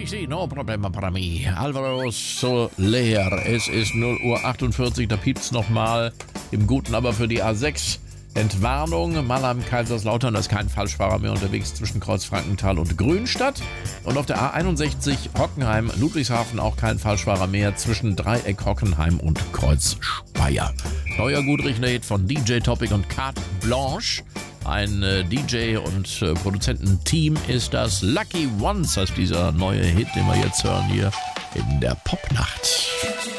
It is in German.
sí, no problema para mí. Alvaro Soler. Es ist 0:48 Uhr, da piept's nochmal. Im Guten aber für die A6. Entwarnung, Mannheim, Kaiserslautern, da ist kein Falschfahrer mehr unterwegs zwischen Kreuz Frankenthal und Grünstadt. Und auf der A61 Hockenheim, Ludwigshafen auch kein Falschfahrer mehr zwischen Dreieck Hockenheim und Kreuz Speyer. Neuer gutriechender Hit von DJ Topic und Carte Blanche. Ein DJ und Produzententeam ist das. Lucky Ones heißt dieser neue Hit, den wir jetzt hören hier in der Popnacht.